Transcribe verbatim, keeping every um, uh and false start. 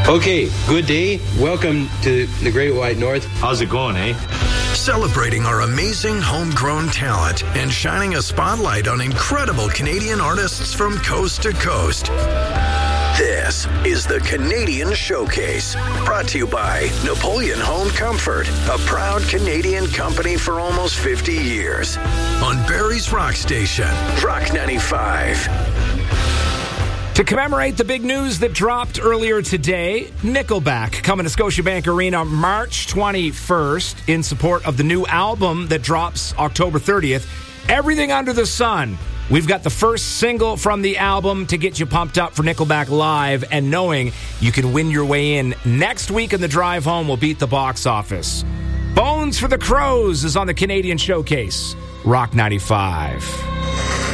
Okay, good day. Welcome to the Great White North. How's it going, eh? Celebrating our amazing homegrown talent and shining a spotlight on incredible Canadian artists from coast to coast. This is the Canadian Showcase, brought to you by Napoleon Home Comfort, a proud Canadian company for almost fifty years. On Barrie's Rock Station, Rock ninety-five. To commemorate the big news that dropped earlier today, Nickelback coming to Scotiabank Arena March twenty-first in support of the new album that drops October thirtieth, Everything Under the Sun. We've got the first single from the album to get you pumped up for Nickelback Live, and knowing you can win your way in next week in the drive home will beat the box office. Bones for the Crows is on the Canadian Showcase. Rock ninety-five.